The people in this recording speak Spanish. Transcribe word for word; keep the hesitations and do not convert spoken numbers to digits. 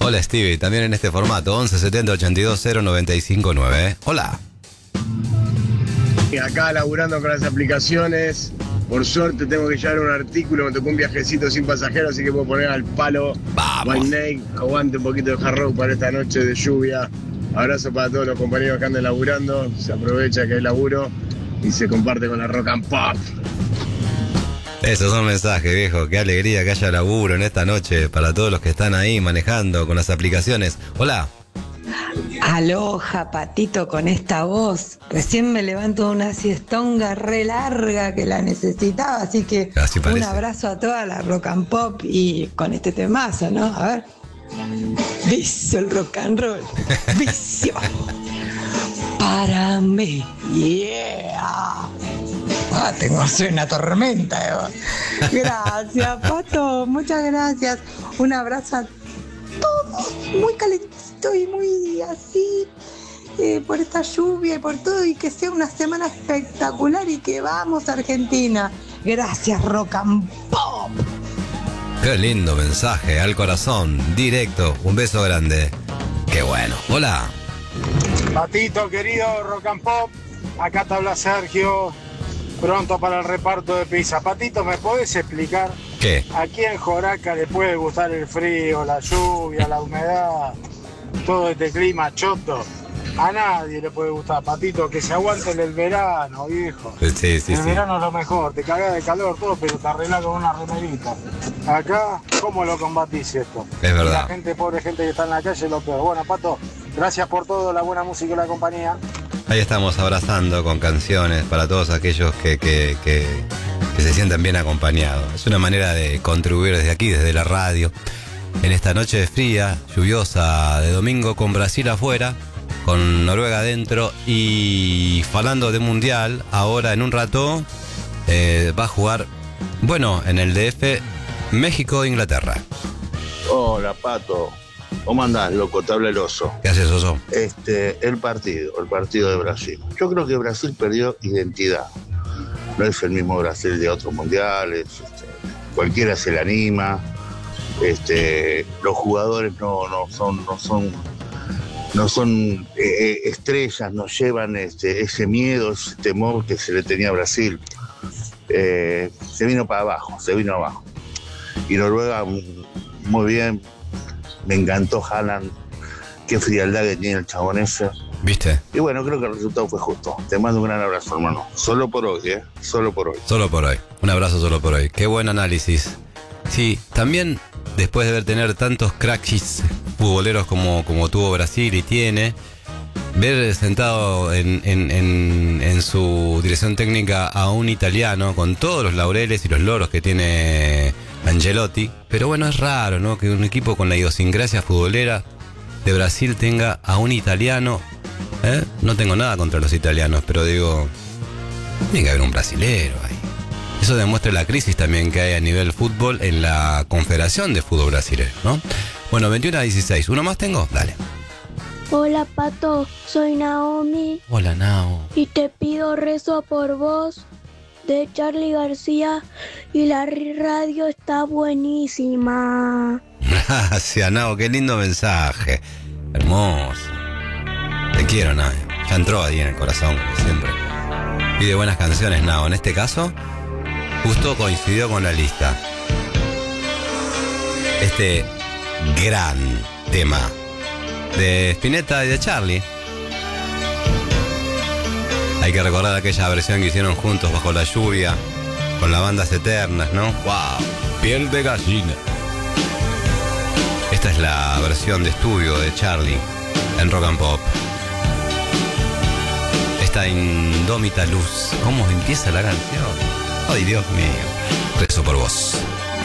Hola Stevie, también en este formato, once setenta ochenta y dos cero noventa y cinco nueve. ¿eh? Hola. Y acá laburando con las aplicaciones, por suerte tengo que llevar un artículo, me tocó un viajecito sin pasajeros, así que puedo poner al palo. Vamos. White Snake, aguante un poquito de hard rock para esta noche de lluvia. Abrazo para todos los compañeros que anden laburando, se aprovecha que hay laburo y se comparte con la rock and pop. Esos son mensajes, viejo. Qué alegría que haya laburo en esta noche para todos los que están ahí manejando con las aplicaciones. Hola. Aloha, Patito, con esta voz. Recién me levanto de una siestonga re larga que la necesitaba, así que Así un parece. abrazo a toda la rock and pop y con este temazo, ¿no? A ver. Vicio el rock and roll. Vicio. Para mí. Yeah. Ah, tengo soy una tormenta. eh. Gracias, Pato. Muchas gracias. Un abrazo a todos. Muy calentito y muy así. Eh, por esta lluvia y por todo. Y que sea una semana espectacular y que vamos a Argentina. Gracias, Rock and Pop. Qué lindo mensaje, al corazón, directo. Un beso grande. Qué bueno. Hola. Patito, querido Rock and Pop, acá te habla Sergio, pronto para el reparto de pizza. Patito, ¿me podés explicar ¿Qué? a quién Joraca le puede gustar el frío, la lluvia, la humedad, todo este clima choto? A nadie le puede gustar, Patito, que se aguante el verano, viejo. Sí, sí, el sí. verano es lo mejor, te cagás de calor todo, pero te arreglás con una remerita. Acá, ¿cómo lo combatís esto? Es Y verdad. la gente, pobre gente que está en la calle, lo peor. Bueno, Pato, gracias por todo, la buena música y la compañía. Ahí estamos abrazando con canciones para todos aquellos que, que, que, que se sientan bien acompañados. Es una manera de contribuir desde aquí, desde la radio. En esta noche fría, lluviosa de domingo con Brasil afuera, con Noruega adentro y hablando de mundial, ahora en un rato eh, va a jugar, bueno, en el D F, México-Inglaterra. Hola, Pato. ¿Cómo andás, loco? Te habla el oso. ¿Qué haces, Oso? Este, el partido, el partido de Brasil. Yo creo que Brasil perdió identidad. No es el mismo Brasil de otros mundiales. Este, cualquiera se le anima. Este, los jugadores no, no son, no son, no son eh, estrellas, no llevan este, ese miedo, ese temor que se le tenía a Brasil. Eh, se vino para abajo, se vino abajo. Y Noruega, muy bien. Me encantó Haaland. Qué frialdad que tiene el chabón ese. ¿Viste? Y bueno, creo que el resultado fue justo. Te mando un gran abrazo, hermano. Solo por hoy, ¿eh? Solo por hoy. Solo por hoy. Un abrazo solo por hoy. Qué buen análisis. Sí, también después de ver tener tantos cracks futboleros como, como tuvo Brasil y tiene, ver sentado en, en, en, en su dirección técnica a un italiano con todos los laureles y los loros que tiene Ancelotti. Pero bueno, es raro, ¿no? Que un equipo con la idiosincrasia futbolera de Brasil tenga a un italiano. ¿eh? No tengo nada contra los italianos, pero digo, tiene que haber un brasilero ahí. Eso demuestra la crisis también que hay a nivel fútbol en la Confederación de Fútbol Brasileño, ¿no? Bueno, veintiuno a dieciséis. ¿Uno más tengo? Dale. Hola, Pato, soy Naomi Hola, Nao. y te pido rezo por vos de Charly García y la radio está buenísima. Gracias, Nao. Qué lindo mensaje. Hermoso. Te quiero, Nao. Ya entró ahí en el corazón, como siempre. Pide buenas canciones, Nao. En este caso, justo coincidió con la lista. Este gran tema de Spinetta y de Charlie. Hay que recordar aquella versión que hicieron juntos bajo la lluvia, con las bandas eternas, ¿no? ¡Wow! Piel de gallina. Esta es la versión de estudio de Charlie en Rock and Pop. Esta indómita luz. ¿Cómo empieza la canción? ¡Ay, Dios mío! Rezo por vos.